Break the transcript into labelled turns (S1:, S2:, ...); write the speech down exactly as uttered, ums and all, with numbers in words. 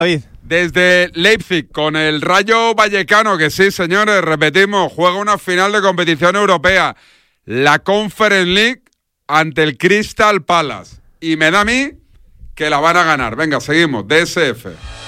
S1: David.
S2: Desde Leipzig, con el Rayo Vallecano, que sí, señores, repetimos, juega una final de competición europea, la Conference League, ante el Crystal Palace. Y me da a mí que la van a ganar. Venga, seguimos. D S F.